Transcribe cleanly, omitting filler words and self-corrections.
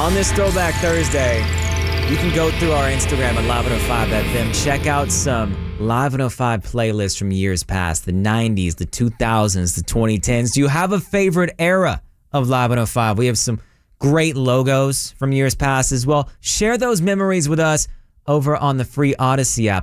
On this Throwback Thursday, you can go through our Instagram at Live105FM. Check out some Live105 playlists from years past, the 90s, the 2000s, the 2010s. Do you have a favorite era of Live105? We have some great logos from years past as well. Share those memories with us over on the free Odyssey app.